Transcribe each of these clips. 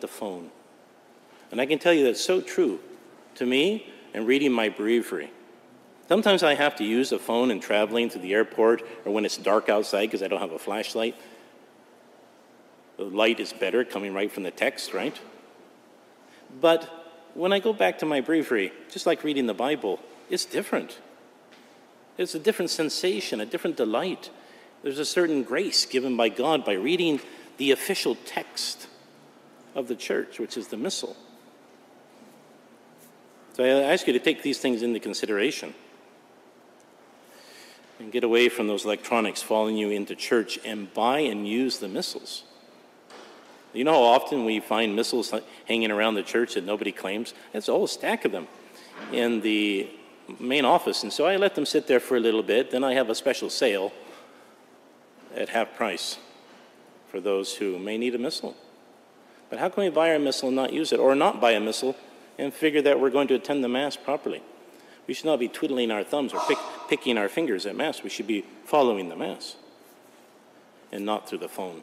the phone. And I can tell you that's so true to me and reading my breviary. Sometimes I have to use the phone in traveling to the airport or when it's dark outside because I don't have a flashlight. The light is better coming right from the text, right? But when I go back to my breviary, just like reading the Bible, it's different. It's a different sensation, a different delight. There's a certain grace given by God by reading the official text of the church, which is the Missal. So I ask you to take these things into consideration and get away from those electronics following you into church and buy and use the missals. You know how often we find missals hanging around the church that nobody claims? There's a whole stack of them in the main office. And so I let them sit there for a little bit. Then I have a special sale at half price for those who may need a missal. But how can we buy our missal and not use it, or not buy a missal and figure that we're going to attend the Mass properly? We should not be twiddling our thumbs or picking our fingers at Mass. We should be following the Mass and not through the phone.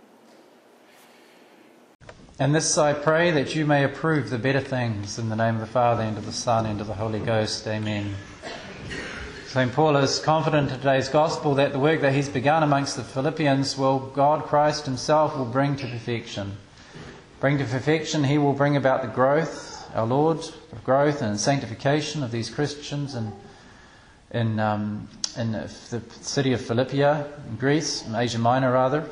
And this I pray, that you may approve the better things, in the name of the Father, and of the Son, and of the Holy Ghost. Amen. St. Paul is confident in today's Gospel that the work that he's begun amongst the Philippians will God, Christ himself, will bring to perfection. Bring to perfection, he will bring about the growth, our Lord, of growth and sanctification of these Christians in the city of Philippia, in Greece, in Asia Minor rather.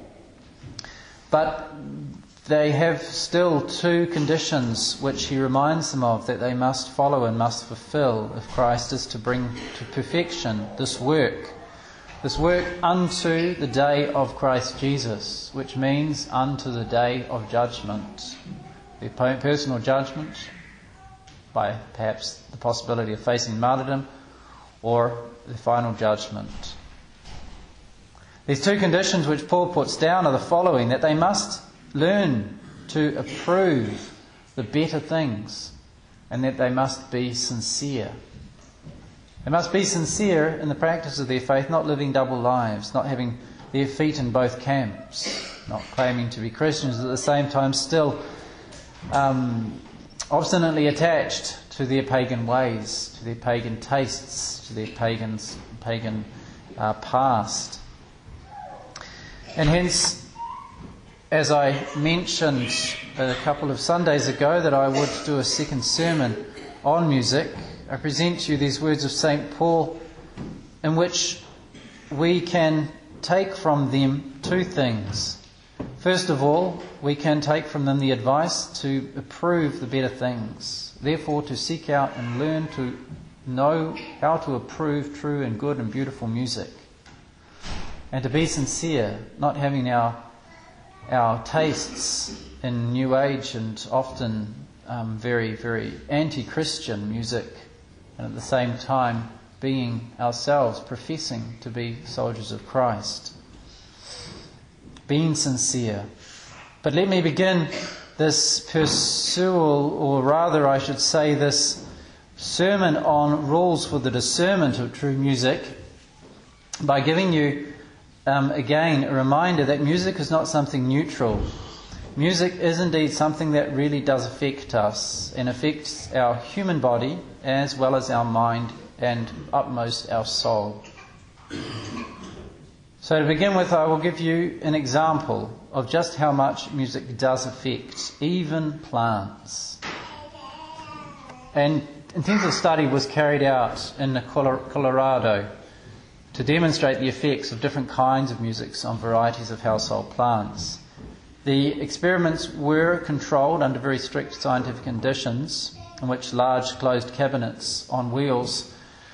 But they have still two conditions which he reminds them of that they must follow and must fulfill if Christ is to bring to perfection this work unto the day of Christ Jesus, which means unto the day of judgment. The personal judgment, by perhaps the possibility of facing martyrdom, or the final judgment. These two conditions which Paul puts down are the following: that they must learn to approve the better things, and that they must be sincere. They must be sincere in the practice of their faith, not living double lives, not having their feet in both camps, not claiming to be Christians, at the same time still obstinately attached to their pagan ways, to their pagan tastes, to their pagan past. And hence, as I mentioned a couple of Sundays ago that I would do a second sermon on music, I present to you these words of St. Paul, in which we can take from them two things. First of all, we can take from them the advice to approve the better things, therefore to seek out and learn to know how to approve true and good and beautiful music, and to be sincere, not having our tastes in New Age and often very, very anti-Christian music, and at the same time being ourselves professing to be soldiers of Christ. Being sincere. But let me begin this pursual, or rather I should say this sermon on rules for the discernment of true music, by giving you again a reminder that music is not something neutral. Music is indeed something that really does affect us and affects our human body as well as our mind and utmost our soul. So to begin with, I will give you an example of just how much music does affect even plants. An intensive study was carried out in Colorado to demonstrate the effects of different kinds of music on varieties of household plants. The experiments were controlled under very strict scientific conditions, in which large closed cabinets on wheels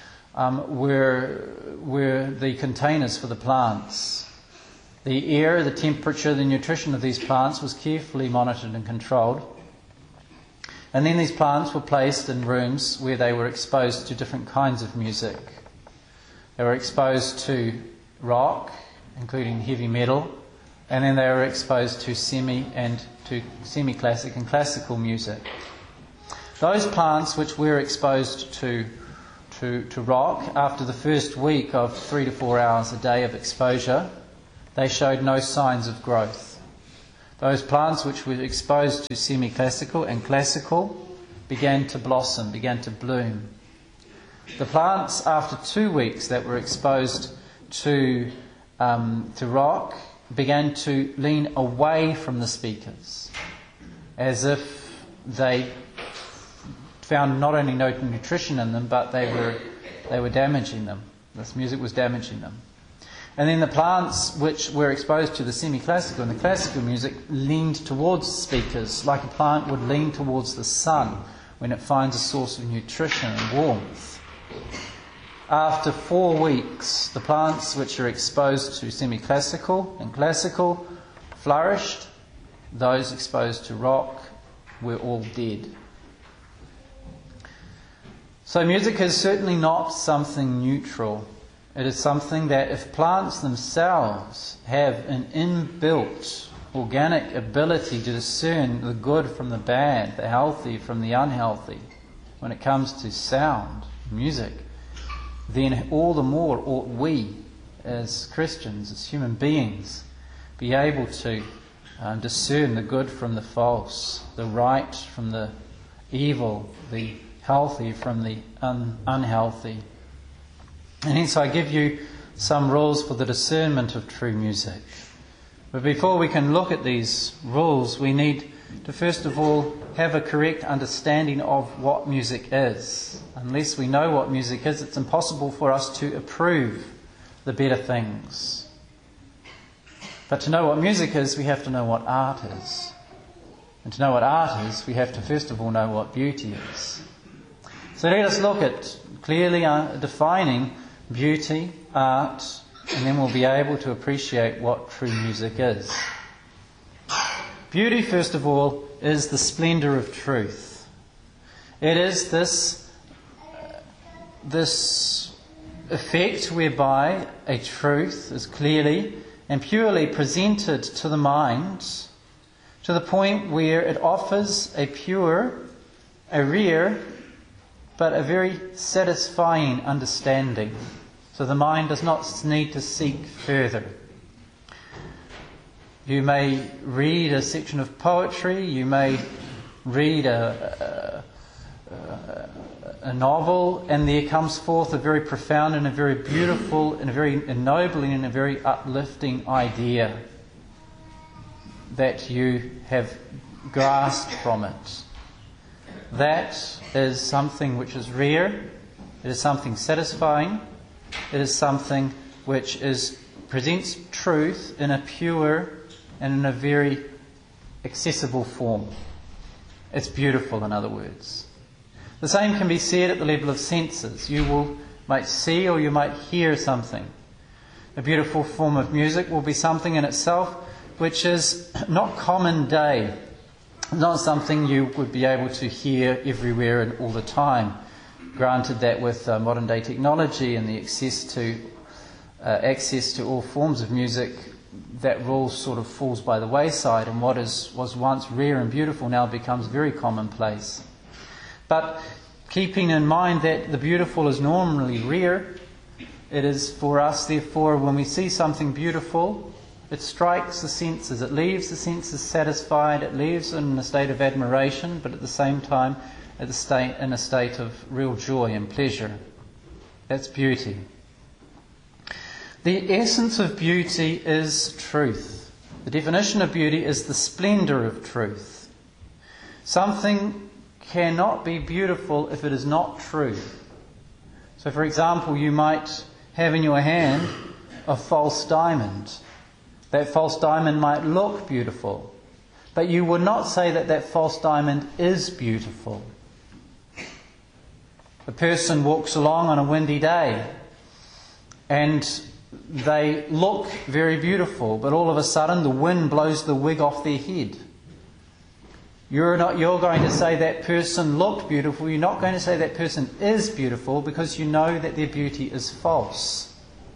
were the containers for the plants. The air, the temperature, the nutrition of these plants was carefully monitored and controlled. And then these plants were placed in rooms where they were exposed to different kinds of music. They were exposed to rock, including heavy metal, and then they were exposed to semi-classic and classical music. Those plants which were exposed to rock, after the first week of 3 to 4 hours a day of exposure, they showed no signs of growth. Those plants which were exposed to semi-classical and classical began to blossom, began to bloom. The plants, after 2 weeks, that were exposed to rock, began to lean away from the speakers, as if they found not only no nutrition in them, but they were damaging them. This music was damaging them. And then the plants which were exposed to the semi-classical and the classical music leaned towards the speakers, like a plant would lean towards the sun when it finds a source of nutrition and warmth. After 4 weeks, the plants which are exposed to semi-classical and classical flourished. Those exposed to rock were all dead. So music is certainly not something neutral. It is something that if plants themselves have an inbuilt organic ability to discern the good from the bad, the healthy from the unhealthy, when it comes to sound, music, then all the more ought we, as Christians, as human beings, be able to discern the good from the false, the right from the evil, the healthy from the unhealthy. And hence I give you some rules for the discernment of true music. But before we can look at these rules, we need to first of all have a correct understanding of what music is. Unless we know what music is, it's impossible for us to approve the better things. But to know what music is, we have to know what art is. And to know what art is, we have to first of all know what beauty is. So let us look at clearly defining beauty, art, and then we'll be able to appreciate what true music is. Beauty, first of all, is the splendour of truth. It is this effect whereby a truth is clearly and purely presented to the mind to the point where it offers a pure, a rare, but a very satisfying understanding. So the mind does not need to seek further. You may read a section of poetry, you may read a novel, and there comes forth a very profound and a very beautiful and a very ennobling and a very uplifting idea that you have grasped from it. That is something which is rare, it is something satisfying, it is something which presents truth in a pure and in a very accessible form. It's beautiful, in other words. The same can be said at the level of senses. You might see or you might hear something. A beautiful form of music will be something in itself which is not common day, not something you would be able to hear everywhere and all the time. Granted that with modern day technology and the access to all forms of music, that rule sort of falls by the wayside, and what was once rare and beautiful now becomes very commonplace. But keeping in mind that the beautiful is normally rare, it is for us, therefore, when we see something beautiful, it strikes the senses, it leaves the senses satisfied, it leaves in a state of admiration, but at the same time in a state of real joy and pleasure. That's beauty. The essence of beauty is truth. The definition of beauty is the splendour of truth. Something cannot be beautiful if it is not true. So, for example, you might have in your hand a false diamond. That false diamond might look beautiful, but you would not say that that false diamond is beautiful. A person walks along on a windy day and they look very beautiful, but all of a sudden the wind blows the wig off their head. You're going to say that person looked beautiful. You're not going to say that person is beautiful, because you know that their beauty is false.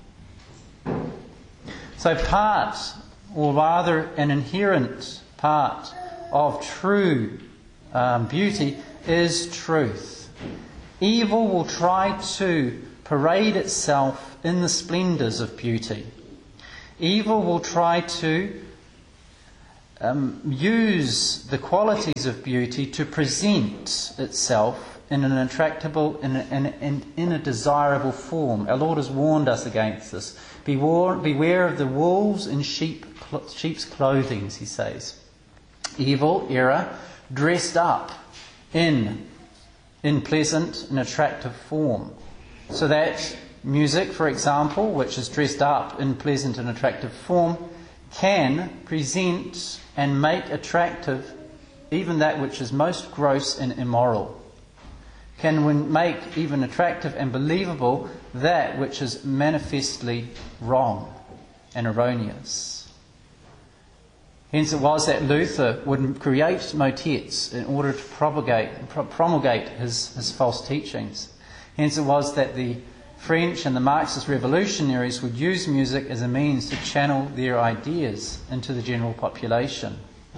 So part, or rather an inherent part of true beauty is truth. Evil will try to parade itself in the splendours of beauty. Evil will try to use the qualities of beauty to present itself in an attractable, in a desirable form. Our Lord has warned us against this. Beware of the wolves in sheep's clothing, he says. Evil, error, dressed up in pleasant and attractive form. So that music, for example, which is dressed up in pleasant and attractive form, can present and make attractive even that which is most gross and immoral. Can make even attractive and believable that which is manifestly wrong and erroneous. Hence it was that Luther would create motets in order to promulgate his false teachings. Hence it was that the French and the Marxist revolutionaries would use music as a means to channel their ideas into the general population.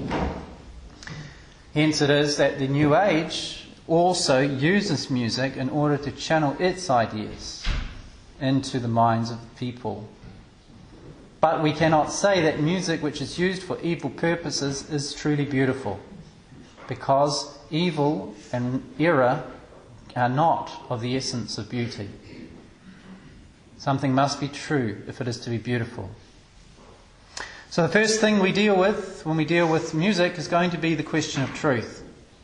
Hence it is that the New Age also uses music in order to channel its ideas into the minds of the people. But we cannot say that music which is used for evil purposes is truly beautiful, because evil and error are not of the essence of beauty. Something must be true if it is to be beautiful. So the first thing we deal with when we deal with music is going to be the question of truth.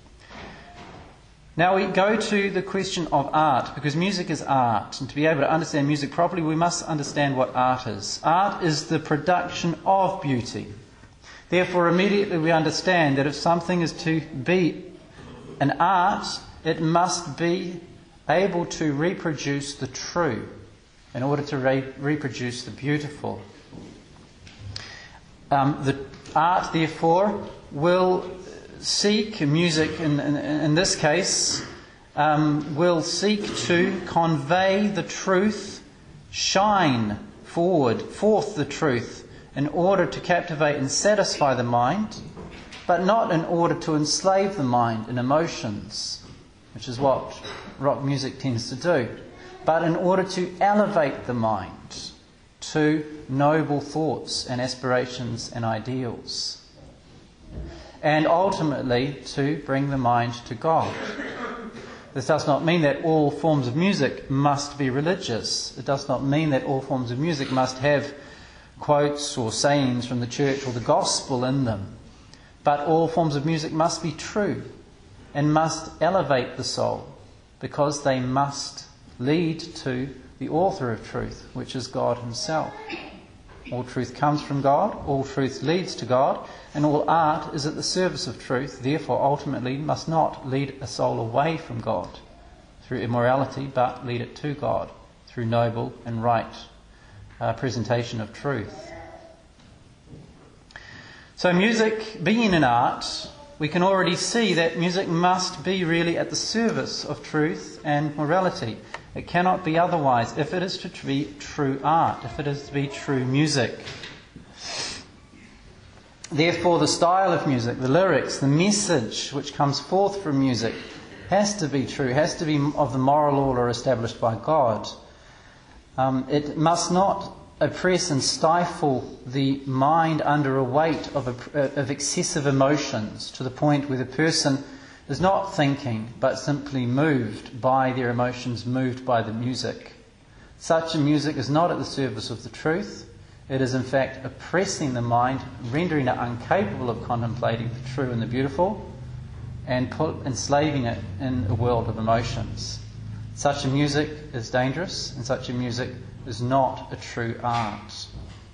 Now we go to the question of art, because music is art, and to be able to understand music properly we must understand what art is. Art is the production of beauty. Therefore immediately we understand that if something is to be an art, it must be able to reproduce the true in order to reproduce the beautiful. The art therefore will seek, music in this case, will seek to convey the truth, shine forth the truth in order to captivate and satisfy the mind, but not in order to enslave the mind in emotions, which is what rock music tends to do, but in order to elevate the mind to noble thoughts and aspirations and ideals, and ultimately to bring the mind to God. This does not mean that all forms of music must be religious. It does not mean that all forms of music must have quotes or sayings from the church or the gospel in them. But all forms of music must be true and must elevate the soul, because they must lead to the author of truth, which is God himself. All truth comes from God, all truth leads to God, and all art is at the service of truth, therefore ultimately must not lead a soul away from God through immorality, but lead it to God through noble and right presentation of truth. So music being an art, we can already see that music must be really at the service of truth and morality. It cannot be otherwise if it is to be true art, if it is to be true music. Therefore, the style of music, the lyrics, the message which comes forth from music has to be true, has to be of the moral order established by God. It must not oppress and stifle the mind under a weight of excessive emotions, to the point where the person is not thinking but simply moved by their emotions, moved by the music. Such a music is not at the service of the truth. It is in fact oppressing the mind, rendering it incapable of contemplating the true and the beautiful, and enslaving it in a world of emotions. Such a music is dangerous, and such a music is not a true art.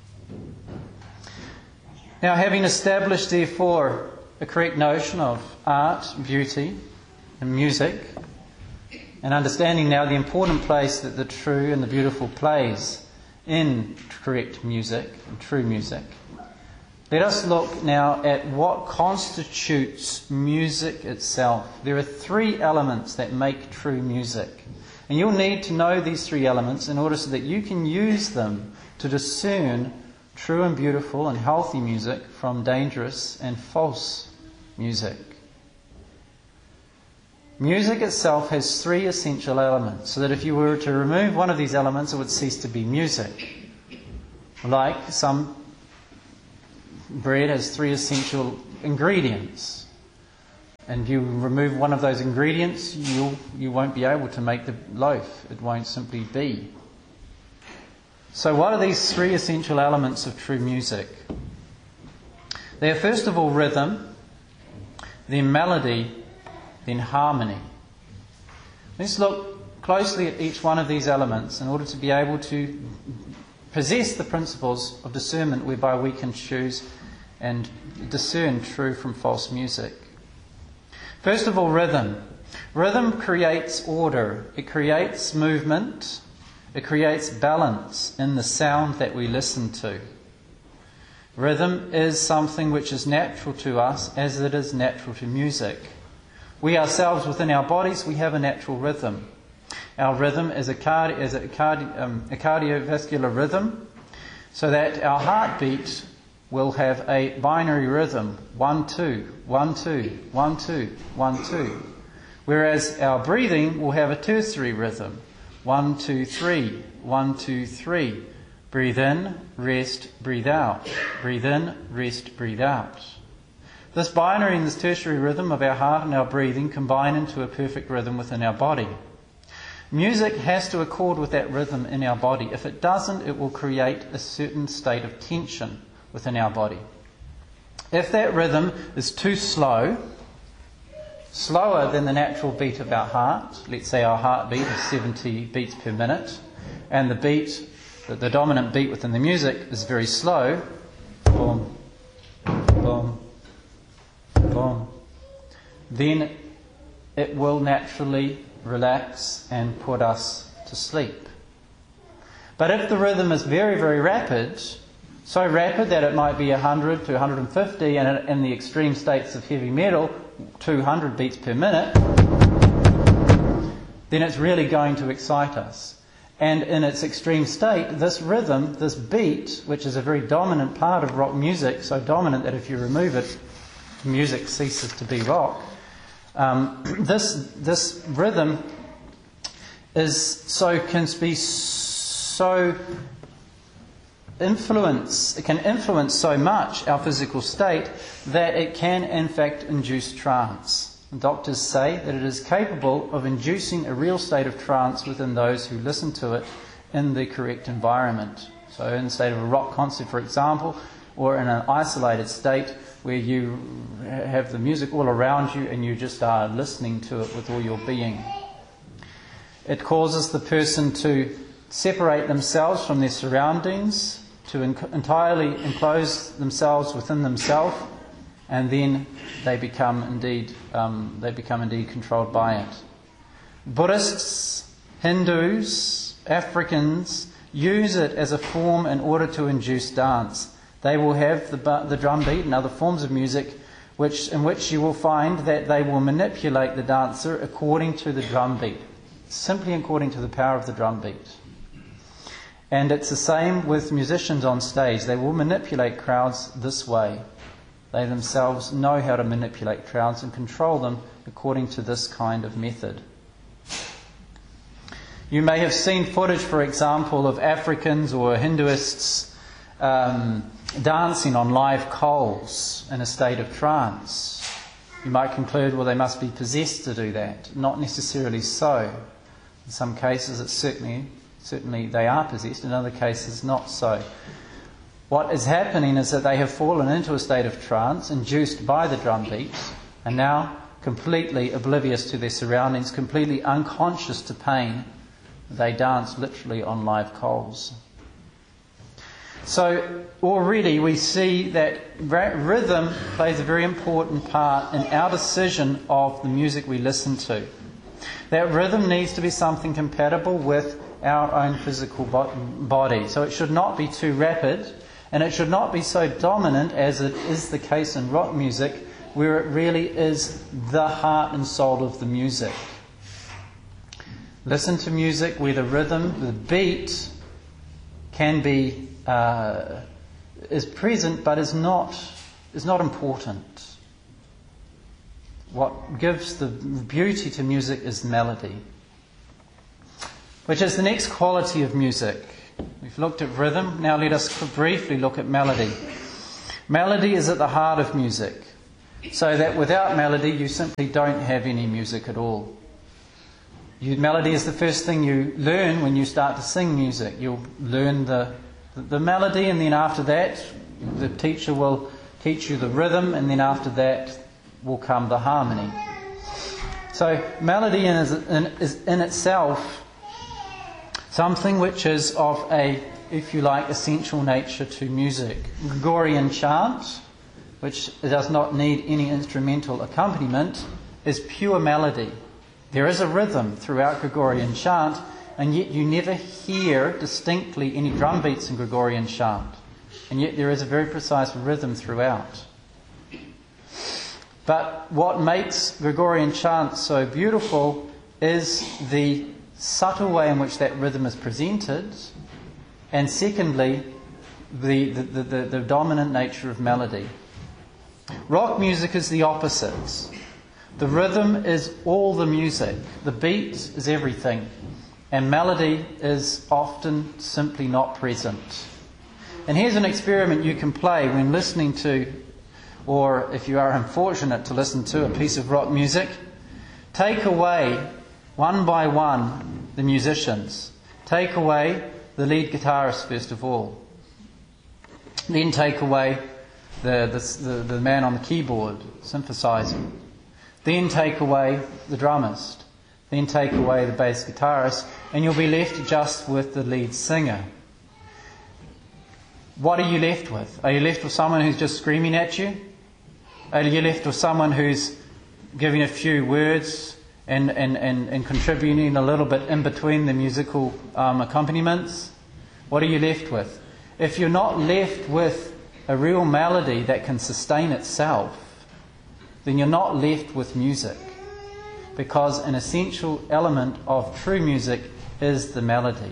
Now, having established therefore a correct notion of art, beauty and music, and understanding now the important place that the true and the beautiful plays in correct music and true music, let us look now at what constitutes music itself. There are three elements that make true music, and you'll need to know these three elements in order so that you can use them to discern true and beautiful and healthy music from dangerous and false music. Music itself has three essential elements, so that if you were to remove one of these elements, it would cease to be music. Like some bread has 3 essential ingredients. And if you remove one of those ingredients, you won't be able to make the loaf. It won't simply be. So what are these 3 essential elements of true music? They are first of all rhythm, then melody, then harmony. Let's look closely at each one of these elements in order to be able to possess the principles of discernment whereby we can choose and discern true from false music. First of all, rhythm. Rhythm creates order. It creates movement. It creates balance in the sound that we listen to. Rhythm is something which is natural to us as it is natural to music. We ourselves, within our bodies, we have a natural rhythm. Our rhythm is a cardiovascular rhythm, so that our heartbeat will have a binary rhythm, 1-2, 1-2, 1-2, 1-2. Whereas our breathing will have a tertiary rhythm, 1-2-3, 1-2-3. Breathe in, rest, breathe out. Breathe in, rest, breathe out. This binary and this tertiary rhythm of our heart and our breathing combine into a perfect rhythm within our body. Music has to accord with that rhythm in our body. If it doesn't, it will create a certain state of tension within our body. If that rhythm is too slow, slower than the natural beat of our heart, let's say our heartbeat is 70 beats per minute, and the dominant beat within the music is very slow, boom, boom, boom, then it will naturally relax and put us to sleep. But if the rhythm is very, very rapid, so rapid that it might be 100 to 150, and in the extreme states of heavy metal, 200 beats per minute, then it's really going to excite us. And in its extreme state, this rhythm, this beat, which is a very dominant part of rock music, so dominant that if you remove it, music ceases to be rock. This rhythm can influence so much our physical state that it can in fact induce trance. Doctors say that it is capable of inducing a real state of trance within those who listen to it in the correct environment. So in the state of a rock concert, for example, or in an isolated state where you have the music all around you and you just are listening to it with all your being. It causes the person to separate themselves from their surroundings, to entirely enclose themselves within themselves, and then they become indeed controlled by it. Buddhists, Hindus, Africans use it as a form in order to induce dance. They will have the drum beat and other forms of music in which you will find that they will manipulate the dancer according to the drum beat, simply according to the power of the drum beat. And it's the same with musicians on stage. They will manipulate crowds this way. They themselves know how to manipulate crowds and control them according to this kind of method. You may have seen footage, for example, of Africans or Hinduists dancing on live coals in a state of trance. You might conclude, well, they must be possessed to do that. Not necessarily so. In some cases, it's certainly they are possessed. In other cases, not so. What is happening is that they have fallen into a state of trance induced by the drum beat, and now completely oblivious to their surroundings, completely unconscious to pain, they dance literally on live coals. So already we see that rhythm plays a very important part in our decision of the music we listen to. That rhythm needs to be something compatible with our own physical body. So it should not be too rapid, and it should not be so dominant as it is the case in rock music, where it really is the heart and soul of the music. Listen to music where the rhythm, the beat, can be is present, but is not important. What gives the beauty to music is melody, which is the next quality of music. We've looked at rhythm, now let us briefly look at melody. Melody is at the heart of music, so that without melody you simply don't have any music at all. Melody is the first thing you learn when you start to sing music. You'll learn the melody, and then after that the teacher will teach you the rhythm, and then after that will come the harmony. So melody is in itself something which is of a, if you like, essential nature to music. Gregorian chant, which does not need any instrumental accompaniment, is pure melody. There is a rhythm throughout Gregorian chant, and yet you never hear distinctly any drum beats in Gregorian chant. And yet there is a very precise rhythm throughout. But what makes Gregorian chant so beautiful is the subtle way in which that rhythm is presented, and secondly, the dominant nature of melody. Rock music is the opposite. The rhythm is all the music. The beat is everything. And melody is often simply not present. And here's an experiment you can play when listening to, or if you are unfortunate to listen to, a piece of rock music. Take away, one by one, the musicians. Take away the lead guitarist first of all. Then take away the man on the keyboard, synthesizer. Then take away the drummist. Then take away the bass guitarist, and you'll be left just with the lead singer. What are you left with? Are you left with someone who's just screaming at you? Are you left with someone who's giving a few words and contributing a little bit in between the musical accompaniments? What are you left with? If you're not left with a real melody that can sustain itself, then you're not left with music, because an essential element of true music is the melody.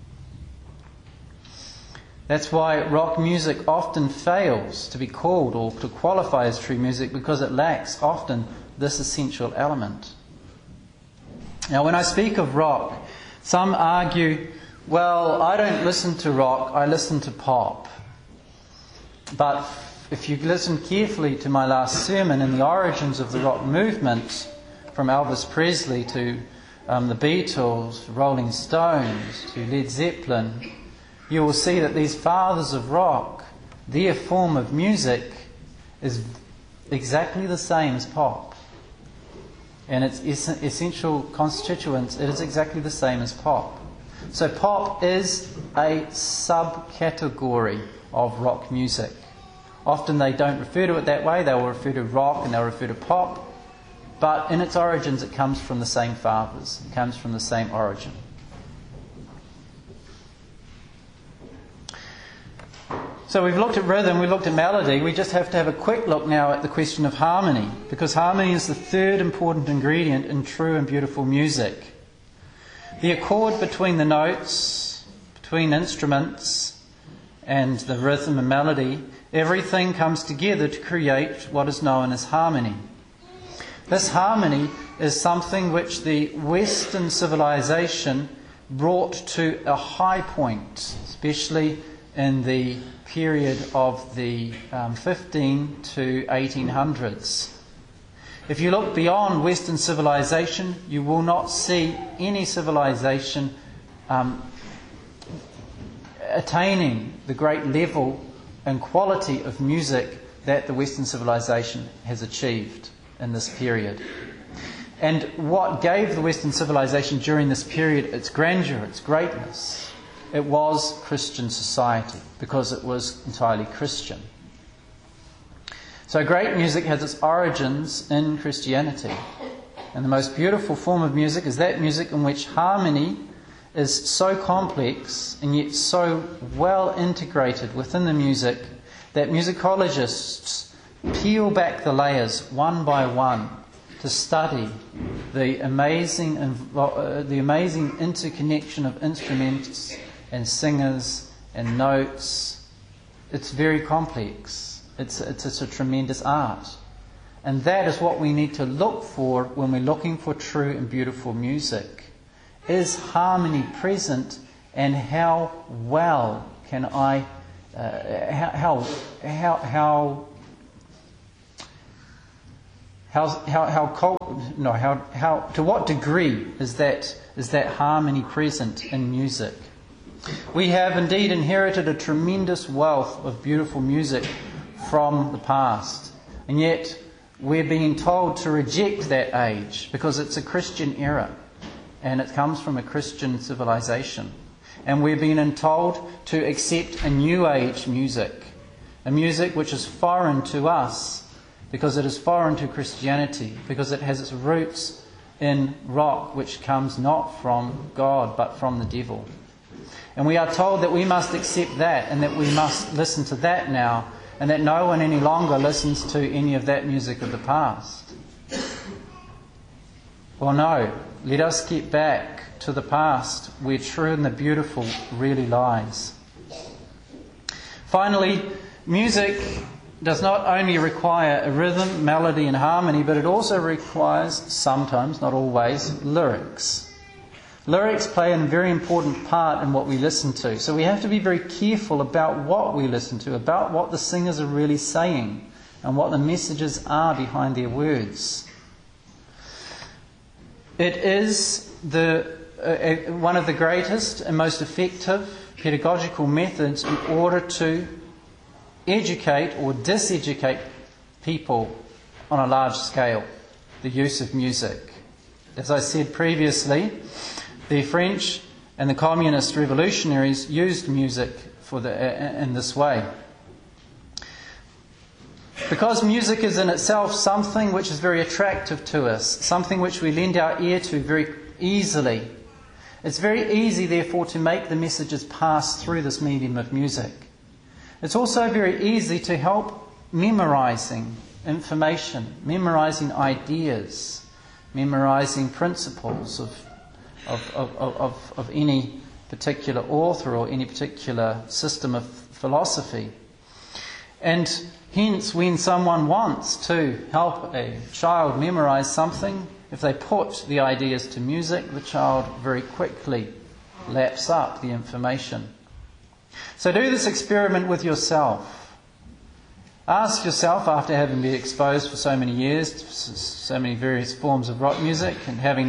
That's why rock music often fails to be called or to qualify as true music, because it lacks often this essential element. Now, when I speak of rock, some argue, well, I don't listen to rock, I listen to pop. But if you listen carefully to my last sermon in the origins of the rock movement, from Elvis Presley to the Beatles, Rolling Stones, to Led Zeppelin, you will see that these fathers of rock, their form of music is exactly the same as pop. And its essential constituents, it is exactly the same as pop. So pop is a subcategory of rock music. Often they don't refer to it that way. They will refer to rock and they'll refer to pop. But in its origins, it comes from the same fathers. It comes from the same origin. So we've looked at rhythm, we've looked at melody. We just have to have a quick look now at the question of harmony, because harmony is the third important ingredient in true and beautiful music. The accord between the notes, between instruments, and the rhythm and melody, everything comes together to create what is known as harmony. This harmony is something which the Western civilization brought to a high point, especially in the period of the 15 to 1800s. If you look beyond Western civilization, you will not see any civilization attaining the great level and quality of music that the Western civilization has achieved in this period. And what gave the Western civilization during this period its grandeur, its greatness, it was Christian society, because it was entirely Christian. So great music has its origins in Christianity. And the most beautiful form of music is that music in which harmony is so complex and yet so well integrated within the music that musicologists peel back the layers one by one to study the amazing interconnection of instruments and singers and notes. It's very complex. It's a tremendous art. And that is what we need to look for when we're looking for true and beautiful music. Is harmony present, and how well can I to what degree is that harmony present in music? We have indeed inherited a tremendous wealth of beautiful music from the past, and yet we're being told to reject that age because it's a Christian era and it comes from a Christian civilization. And we're being told to accept a new age music, a music which is foreign to us because it is foreign to Christianity, because it has its roots in rock which comes not from God but from the devil. And we are told that we must accept that and that we must listen to that now, and that no one any longer listens to any of that music of the past. Well, no, let us get back to the past where true and the beautiful really lies. Finally, music does not only require a rhythm, melody and harmony, but it also requires sometimes, not always, lyrics. Lyrics play a very important part in what we listen to. So we have to be very careful about what we listen to, about what the singers are really saying, and what the messages are behind their words. It is one of the greatest and most effective pedagogical methods in order to educate or diseducate people on a large scale, the use of music. As I said previously, the French and the communist revolutionaries used music in this way. Because music is in itself something which is very attractive to us, something which we lend our ear to very easily. It's very easy, therefore, to make the messages pass through this medium of music. It's also very easy to help memorizing information, memorizing ideas, memorizing principles of any particular author or any particular system of philosophy. And hence, when someone wants to help a child memorize something, if they put the ideas to music, the child very quickly laps up the information. So do this experiment with yourself. Ask yourself, after having been exposed for so many years to so many various forms of rock music and having